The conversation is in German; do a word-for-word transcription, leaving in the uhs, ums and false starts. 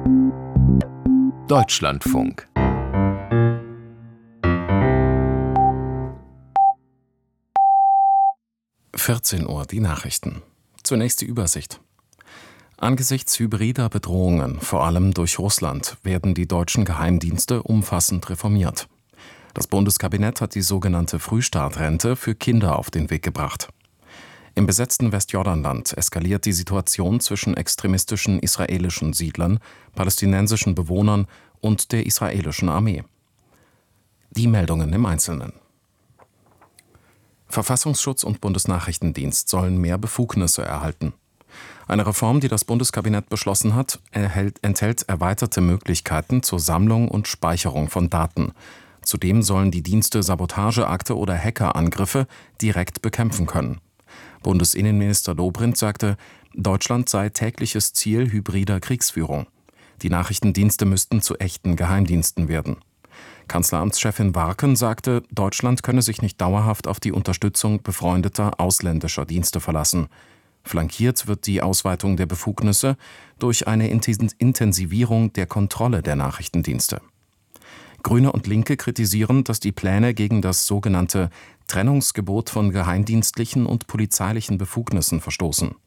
Deutschlandfunk. vierzehn Uhr, die Nachrichten. Zunächst die Übersicht. Angesichts hybrider Bedrohungen, vor allem durch Russland, werden die deutschen Geheimdienste umfassend reformiert. Das Bundeskabinett hat die sogenannte Frühstartrente für Kinder auf den Weg gebracht. Im besetzten Westjordanland eskaliert die Situation zwischen extremistischen israelischen Siedlern, palästinensischen Bewohnern und der israelischen Armee. Die Meldungen im Einzelnen. Verfassungsschutz und Bundesnachrichtendienst sollen mehr Befugnisse erhalten. Eine Reform, die das Bundeskabinett beschlossen hat, erhält, enthält erweiterte Möglichkeiten zur Sammlung und Speicherung von Daten. Zudem sollen die Dienste Sabotageakte oder Hackerangriffe direkt bekämpfen können. Bundesinnenminister Dobrindt sagte, Deutschland sei tägliches Ziel hybrider Kriegsführung. Die Nachrichtendienste müssten zu echten Geheimdiensten werden. Kanzleramtschefin Warken sagte, Deutschland könne sich nicht dauerhaft auf die Unterstützung befreundeter ausländischer Dienste verlassen. Flankiert wird die Ausweitung der Befugnisse durch eine Intensivierung der Kontrolle der Nachrichtendienste. Grüne und Linke kritisieren, dass die Pläne gegen das sogenannte Trennungsgebot von geheimdienstlichen und polizeilichen Befugnissen verstoßen.